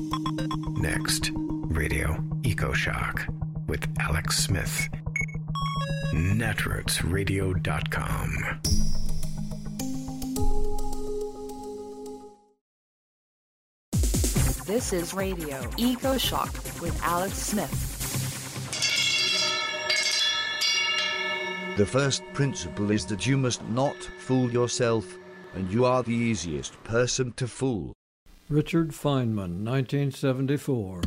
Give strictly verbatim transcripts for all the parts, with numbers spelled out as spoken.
Next, Radio EcoShock with Alex Smith. netroots radio dot com. This is Radio EcoShock with Alex Smith. The first principle is that you must not fool yourself, and you are the easiest person to fool. Richard Feynman, nineteen seventy-four.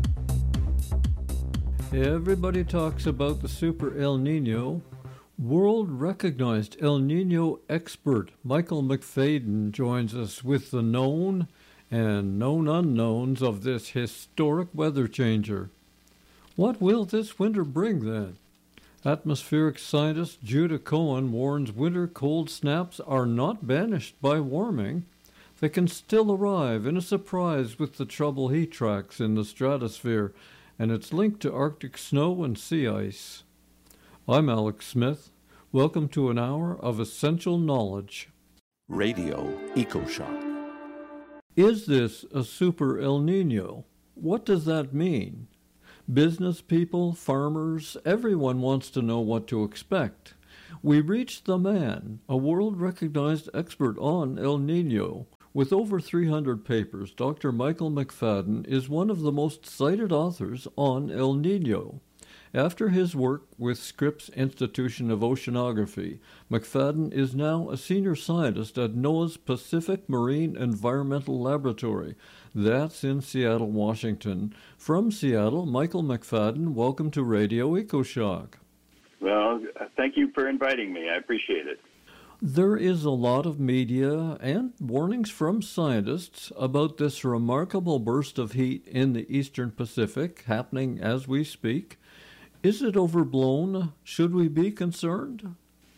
Everybody talks about the super El Nino. World-recognized El Nino expert Michael McFadden joins us with the known and known unknowns of this historic weather changer. What will this winter bring, then? Atmospheric scientist Judah Cohen warns winter cold snaps are not banished by warming. They can still arrive in a surprise with the trouble he tracks in the stratosphere, and it's linked to Arctic snow and sea ice. I'm Alex Smith. Welcome to an hour of essential knowledge. Radio EcoShock. Is this a super El Nino? What does that mean? Business people, farmers, everyone wants to know what to expect. We reached the man, a world-recognized expert on El Nino. With over three hundred papers, Doctor Michael McFadden is one of the most cited authors on El Nino. After his work with Scripps Institution of Oceanography, McFadden is now a senior scientist at NOAA's Pacific Marine Environmental Laboratory. That's in Seattle, Washington. From Seattle, Michael McFadden, welcome to Radio EcoShock. Well, thank you for inviting me. I appreciate it. There is a lot of media and warnings from scientists about this remarkable burst of heat in the eastern Pacific happening as we speak. Is it overblown? Should we be concerned?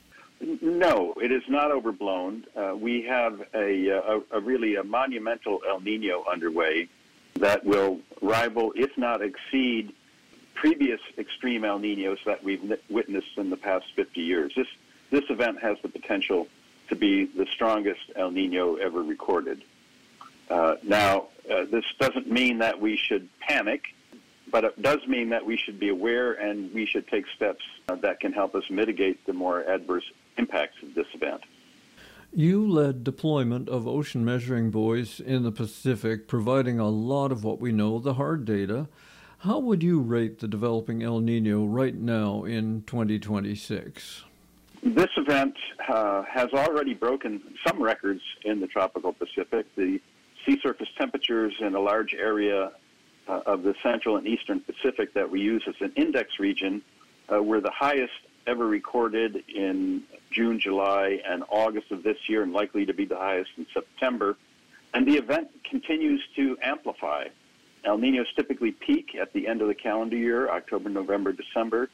No, it is not overblown. Uh, we have a, a, a really a monumental El Nino underway that will rival, if not exceed, previous extreme El Ninos that we've witnessed in the past fifty years. This This event has the potential to be the strongest El Nino ever recorded. Uh, now, uh, this doesn't mean that we should panic, but it does mean that we should be aware and we should take steps uh, that can help us mitigate the more adverse impacts of this event. You led deployment of ocean measuring buoys in the Pacific, providing a lot of what we know, the hard data. How would you rate the developing El Nino right now in twenty twenty-six? This event uh, has already broken some records in the tropical Pacific. The sea surface temperatures in a large area uh, of the central and eastern Pacific that we use as an index region uh, were the highest ever recorded in June, July, and August of this year, and likely to be the highest in September. And the event continues to amplify. El Ninos typically peak at the end of the calendar year, October, November, December.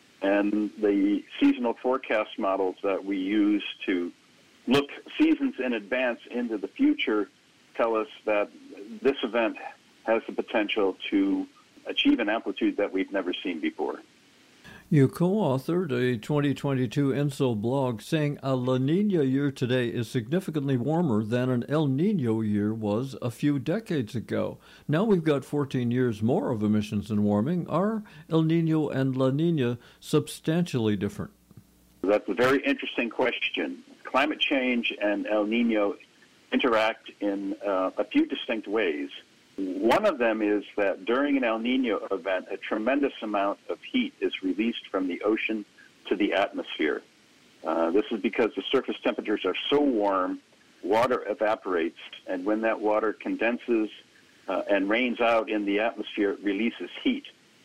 And the seasonal forecast models that we use to look seasons in advance into the future tell us that this event has the potential to achieve an amplitude that we've never seen before. You co-authored a twenty twenty-two E N S O blog saying a La Nina year today is significantly warmer than an El Nino year was a few decades ago. Now we've got fourteen years more of emissions and warming. Are El Nino and La Nina substantially different? That's a very interesting question. Climate change and El Nino interact in uh, a few distinct ways. One of them is that during an El Nino event, a tremendous amount of heat is released from the ocean to the atmosphere. Uh, this is because the surface temperatures are so warm, water evaporates, and when that water condenses uh, and rains out in the atmosphere, it releases heat.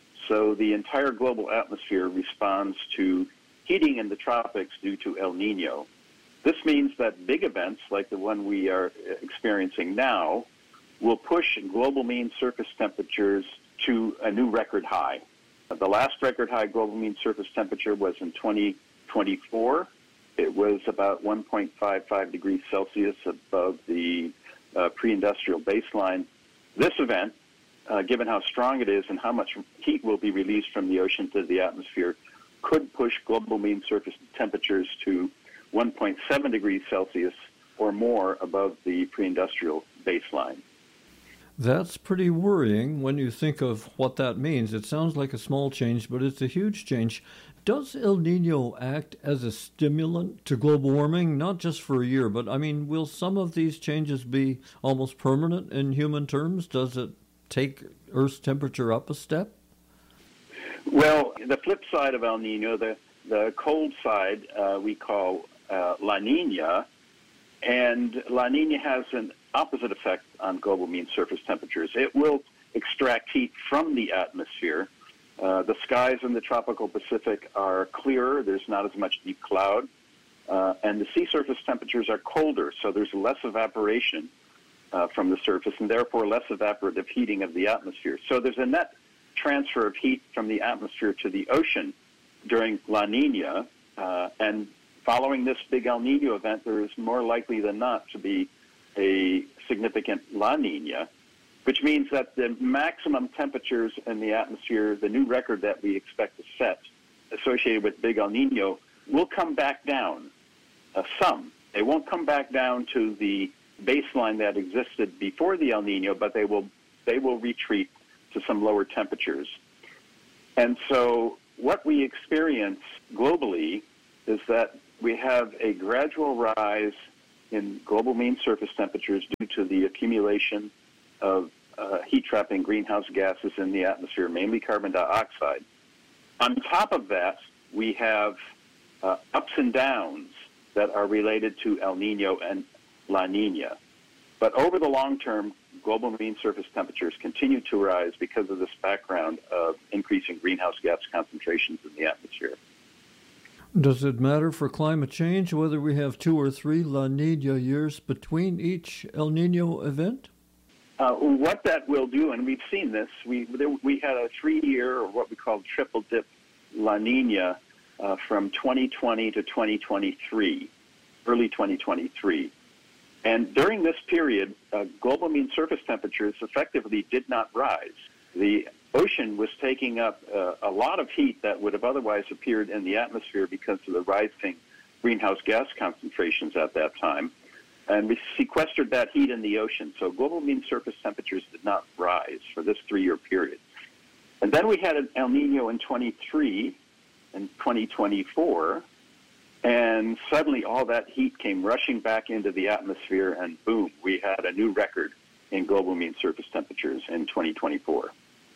So the entire global atmosphere responds to heating in the tropics due to El Nino. This means that big events like the one we are experiencing now will push global mean surface temperatures to a new record high. The last record high global mean surface temperature was in twenty twenty-four. It was about one point five five degrees Celsius above the uh, pre-industrial baseline. This event, uh, given how strong it is and how much heat will be released from the ocean to the atmosphere, could push global mean surface temperatures to one point seven degrees Celsius or more above the pre-industrial baseline. That's pretty worrying when you think of what that means. It sounds like a small change, but it's a huge change. Does El Nino act as a stimulant to global warming, not just for a year, but I mean, will some of these changes be almost permanent in human terms? Does it take Earth's temperature up a step? Well, the flip side of El Nino, the, the cold side, uh, we call uh, La Nina, and La Nina has an opposite effect on global mean surface temperatures. It will extract heat from the atmosphere. Uh, the skies in the tropical Pacific are clearer. There's not as much deep cloud. Uh, and the sea surface temperatures are colder, so there's less evaporation uh, from the surface, and therefore less evaporative heating of the atmosphere. So there's a net transfer of heat from the atmosphere to the ocean during La Nina, uh, and following this big El Nino event, there is more likely than not to be a significant La Nina, which means that the maximum temperatures in the atmosphere, the new record that we expect to set associated with big El Nino, will come back down uh, some. They won't come back down to the baseline that existed before the El Nino, but they will they will retreat to some lower temperatures. And so what we experience globally is that we have a gradual rise in global mean surface temperatures due to the accumulation of uh, heat-trapping greenhouse gases in the atmosphere, mainly carbon dioxide. On top of that, we have uh, ups and downs that are related to El Nino and La Nina. But over the long term, global mean surface temperatures continue to rise because of this background of increasing greenhouse gas concentrations in the atmosphere. Does it matter for climate change whether we have two or three La Nina years between each El Nino event? Uh, what that will do, and we've seen this, we we had a three-year, or what we call triple dip La Nina uh, from twenty twenty to twenty twenty-three, early twenty twenty-three. And during this period, uh, global mean surface temperatures effectively did not rise. The ocean was taking up uh, a lot of heat that would have otherwise appeared in the atmosphere because of the rising greenhouse gas concentrations at that time. And we sequestered that heat in the ocean. So global mean surface temperatures did not rise for this three-year period. And then we had an El Nino in twenty-three and twenty twenty-four, and suddenly all that heat came rushing back into the atmosphere, and boom, we had a new record in global mean surface temperatures in twenty twenty-four.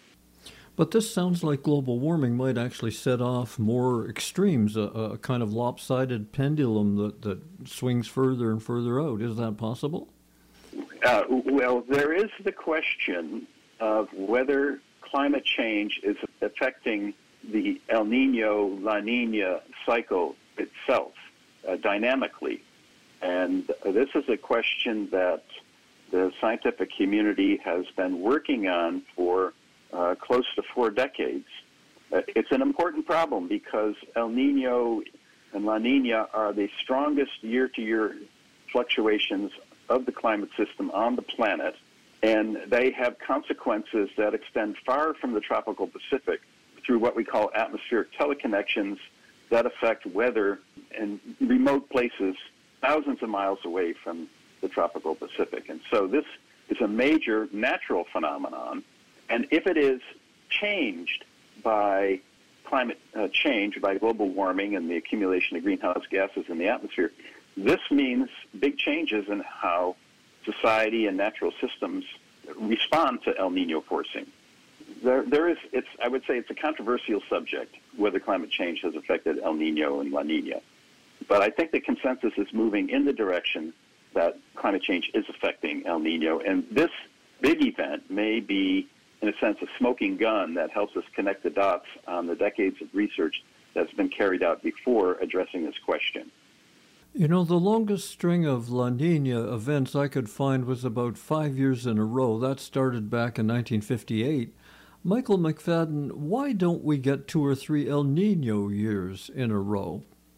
But this sounds like global warming might actually set off more extremes, a, a kind of lopsided pendulum that, that swings further and further out. Is that possible? Uh, well, there is the question of whether climate change is affecting the El Nino, La Nina cycle itself uh, dynamically. And uh, this is a question that the scientific community has been working on for Uh, close to four decades. Uh, it's an important problem because El Nino and La Nina are the strongest year-to-year fluctuations of the climate system on the planet, and they have consequences that extend far from the tropical Pacific through what we call atmospheric teleconnections that affect weather in remote places thousands of miles away from the tropical Pacific. And so this is a major natural phenomenon. And if it is changed by climate uh, change, by global warming and the accumulation of greenhouse gases in the atmosphere, this means big changes in how society and natural systems respond to El Nino forcing. There, there is, it's, I would say it's a controversial subject, whether climate change has affected El Nino and La Nina. But I think the consensus is moving in the direction that climate change is affecting El Nino. And this big event may be, in a sense, a smoking gun that helps us connect the dots on the decades of research that's been carried out before addressing this question. You know, the longest string of La Nina events I could find was about five years in a row. That started back in nineteen fifty-eight. Michael McFadden, why don't we get two or three El Nino years in a row?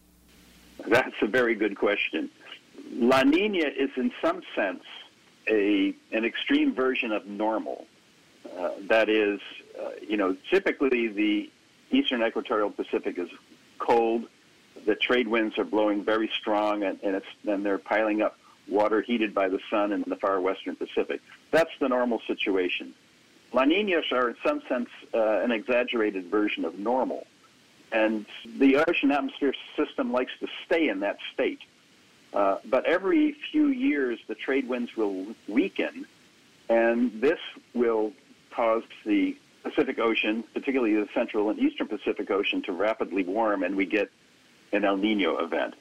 That's a very good question. La Nina is, in some sense, a an extreme version of normal. Uh, that is, uh, you know, typically the eastern equatorial Pacific is cold. The trade winds are blowing very strong, and, and, it's, and they're piling up water heated by the sun in the far western Pacific. That's the normal situation. La Niñas are, in some sense, uh, an exaggerated version of normal. And the ocean atmosphere system likes to stay in that state. Uh, but every few years, the trade winds will weaken, and this will cause the Pacific Ocean, particularly the Central and Eastern Pacific Ocean, to rapidly warm, and we get an El Nino event.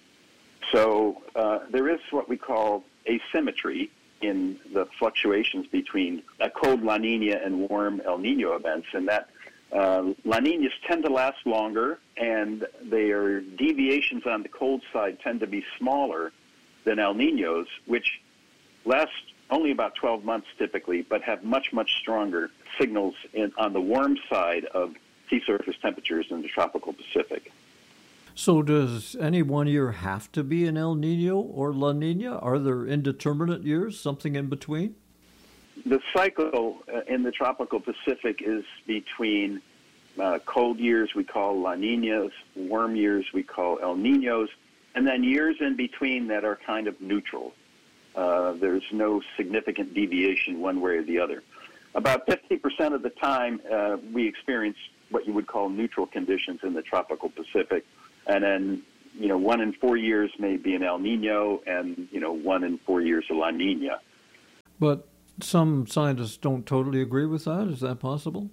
So uh, there is what we call asymmetry in the fluctuations between a cold La Nina and warm El Nino events, and that uh, La Ninas tend to last longer, and their deviations on the cold side tend to be smaller than El Ninos, which last only about twelve months typically, but have much, much stronger signals in, on the warm side of sea surface temperatures in the tropical Pacific. So does any one year have to be an El Nino or La Nina? Are there indeterminate years, something in between? The cycle uh, in the tropical Pacific is between uh, cold years we call La Ninas, warm years we call El Ninos, and then years in between that are kind of neutral. Uh, there's no significant deviation one way or the other. About fifty percent of the time, uh, we experience what you would call neutral conditions in the tropical Pacific. And then, you know, one in four years may be an El Nino, and, you know, one in four years a La Nina. But some scientists don't totally agree with that. Is that possible?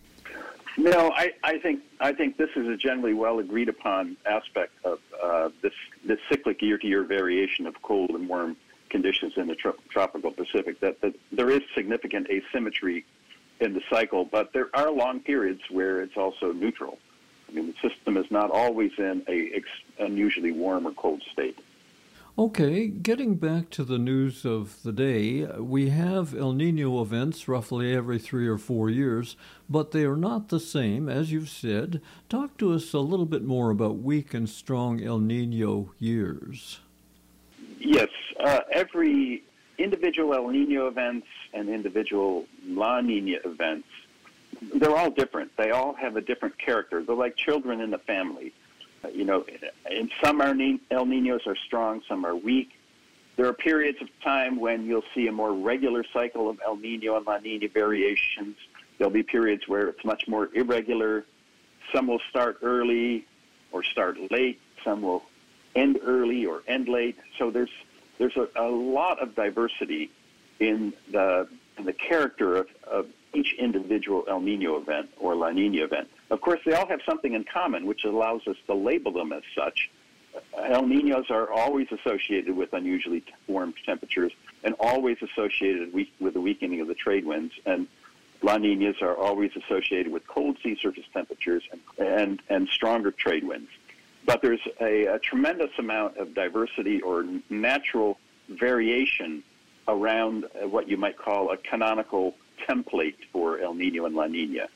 No, I, I think I think this is a generally well agreed upon aspect of uh, this this cyclic year-to-year variation of cold and warm conditions in the tro- tropical Pacific. That, that there is significant asymmetry in the cycle, but there are long periods where it's also neutral. I mean, the system is not always in a ex- unusually warm or cold state. Okay, getting back to the news of the day, we have El Nino events roughly every three or four years, but they are not the same, as you've said. Talk to us a little bit more about weak and strong El Nino years. Yes, uh, every individual El Nino events and individual La Nina events, they're all different. They all have a different character. They're like children in the family. You know, and some are El Ninos are strong, some are weak. There are periods of time when you'll see a more regular cycle of El Nino and La Nina variations. There'll be periods where it's much more irregular. Some will start early or start late. Some will end early or end late. So there's there's a, a lot of diversity in the in the character of, of each individual El Nino event or La Nina event. Of course, they all have something in common, which allows us to label them as such. El Ninos are always associated with unusually warm temperatures and always associated with the weakening of the trade winds. And La Ninas are always associated with cold sea surface temperatures and, and, and stronger trade winds. But there's a, a tremendous amount of diversity or natural variation around what you might call a canonical template for El Nino and La Nina.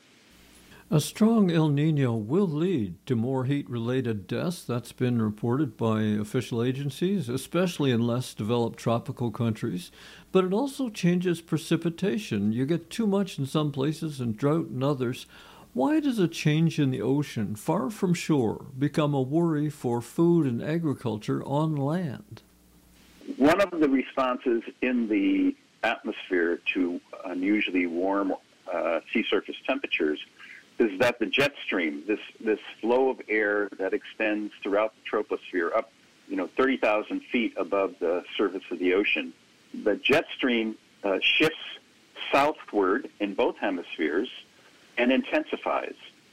A strong El Nino will lead to more heat-related deaths. That's been reported by official agencies, especially in less developed tropical countries. But it also changes precipitation. You get too much in some places and drought in others. Why does a change in the ocean, far from shore, become a worry for food and agriculture on land? One of the responses in the atmosphere to unusually warm uh, sea surface temperatures is that the jet stream, this this flow of air that extends throughout the troposphere up, you know, thirty thousand feet above the surface of the ocean, the jet stream uh, shifts southward in both hemispheres and intensifies.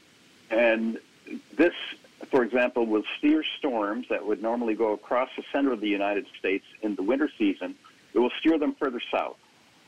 And this, for example, will steer storms that would normally go across the center of the United States in the winter season. It will steer them further south.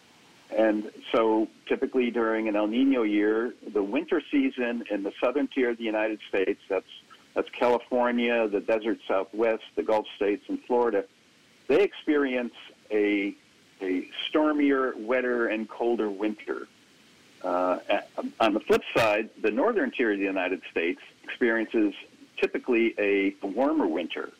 And so typically during an El Nino year, the winter season in the southern tier of the United States, that's that's California, the desert Southwest, the Gulf states, and Florida, they experience a, a stormier, wetter, and colder winter. Uh, on the flip side, the northern tier of the United States experiences typically a warmer winter.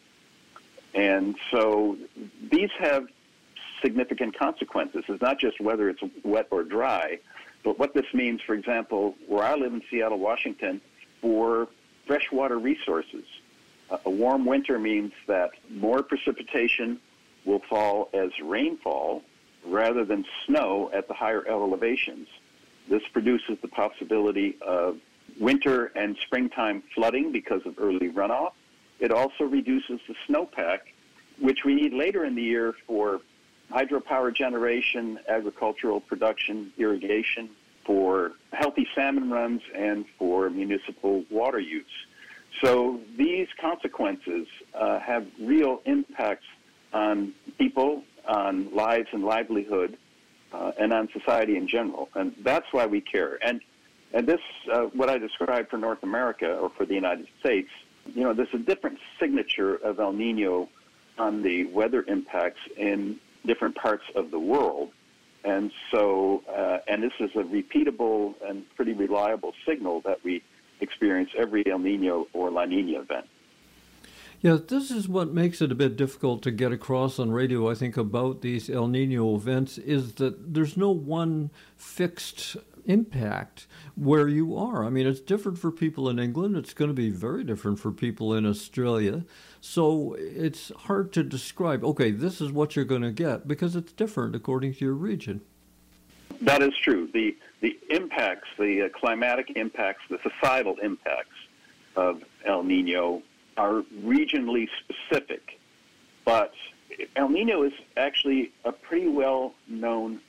And so these have significant consequences. It's not just whether it's wet or dry, but what this means, for example, where I live in Seattle, Washington, for freshwater resources. Uh, a warm winter means that more precipitation will fall as rainfall rather than snow at the higher elevations. This produces the possibility of winter and springtime flooding because of early runoff. It also reduces the snowpack, which we need later in the year for hydropower generation, agricultural production, irrigation, for healthy salmon runs, and for municipal water use. So these consequences uh, have real impacts on people, on lives and livelihood, uh, and on society in general. And that's why we care. And and this, uh, what I described for North America or for the United States, you know, there's a different signature of El Nino on the weather impacts in different parts of the world. And so, uh, and this is a repeatable and pretty reliable signal that we experience every El Nino or La Nina event. Yeah, this is what makes it a bit difficult to get across on radio, I think, about these El Nino events, is that there's no one fixed impact where you are. I mean, it's different for people in England. It's going to be very different for people in Australia. So it's hard to describe, okay, this is what you're going to get, because it's different according to your region. That is true. The the impacts, the uh, climatic impacts, the societal impacts of El Nino are regionally specific. But El Nino is actually a pretty well-known